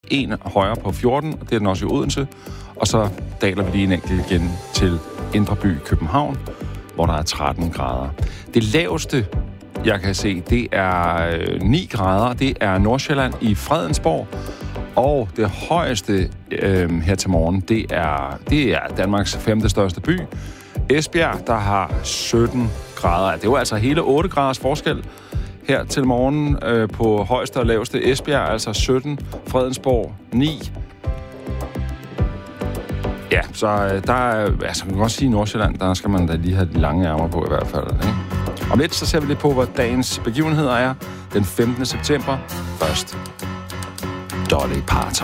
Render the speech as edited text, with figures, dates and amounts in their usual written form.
en højere på 14, og det er den også i Odense. Og så daler vi lige en enkelt igen til Indre By, København, hvor der er 13 grader. Det laveste, jeg kan se, det er 9 grader. Det er Nordsjælland i Fredensborg. Og det højeste her til morgen, det er Danmarks 5. største by. Esbjerg, der har 17 grader. Det er jo altså hele 8 graders forskel her til morgen på højeste og laveste. Esbjerg, altså 17. Fredensborg, 9. Ja, så der er, altså man kan godt sige i Nordsjælland, der skal man da lige have de lange ærmer på i hvert fald. Ikke? Om lidt, så ser vi lidt på, hvad dagens begivenheder er. Den 15. september. Først Dolly Parton.